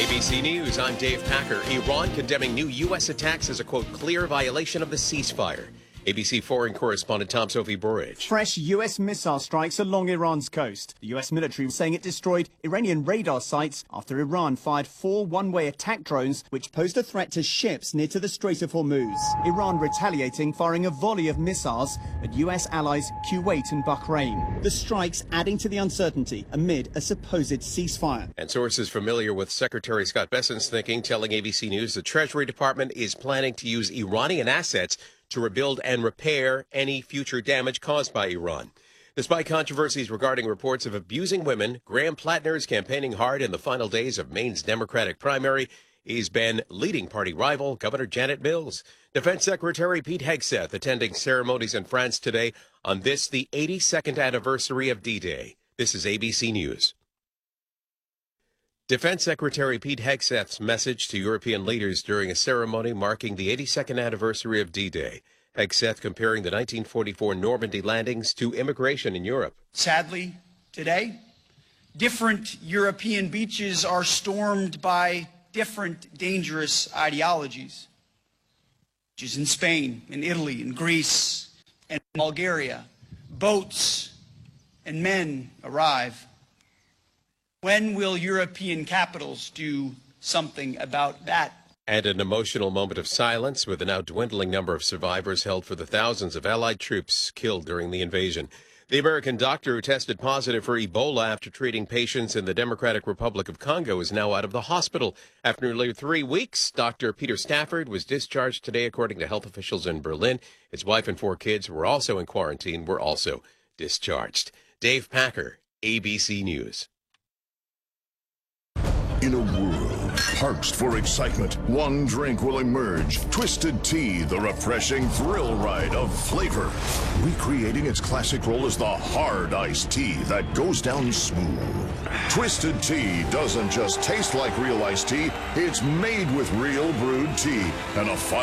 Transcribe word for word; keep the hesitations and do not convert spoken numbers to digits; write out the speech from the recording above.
B C News, I'm Dave Packer. Iran condemning new U S attacks as a, quote, clear violation of the ceasefire. A B C foreign correspondent Tom Sophie Burridge. Fresh U S missile strikes along Iran's coast. The U S military saying it destroyed Iranian radar sites after Iran fired four one-way attack drones which posed a threat to ships near to the Strait of Hormuz. Iran retaliating, firing a volley of missiles at U S allies Kuwait and Bahrain. The strikes adding to the uncertainty amid a supposed ceasefire. And sources familiar with Secretary Scott Bessent's thinking telling A B C News the Treasury Department is planning to use Iranian assets to rebuild and repair any future damage caused by Iran. Despite controversies regarding reports of abusing women, Graham Plattner is campaigning hard in the final days of Maine's Democratic primary. He's been leading party rival Governor Janet Mills. Defense Secretary Pete Hegseth attending ceremonies in France today on this, the eighty-second anniversary of D-Day. This is A B C News. Defense Secretary Pete Hegseth's message to European leaders during a ceremony marking the eighty-second anniversary of D-Day. Hegseth comparing the nineteen forty-four Normandy landings to immigration in Europe. Sadly, today, different European beaches are stormed by different dangerous ideologies. Beaches in Spain, in Italy, in Greece, and Bulgaria. Boats and men arrive. When will European capitals do something about that? And an emotional moment of silence with the now dwindling number of survivors held for the thousands of Allied troops killed during the invasion. The American doctor who tested positive for Ebola after treating patients in the Democratic Republic of Congo is now out of the hospital. After nearly three weeks, Doctor Peter Stafford was discharged today, according to health officials in Berlin. His wife and four kids, who were also in quarantine, were also discharged. Dave Packer, A B C News. In a world parched for excitement, one drink will emerge. Twisted Tea, the refreshing thrill ride of flavor. Recreating its classic role as the hard iced tea that goes down smooth. Twisted Tea doesn't just taste like real iced tea, it's made with real brewed tea and a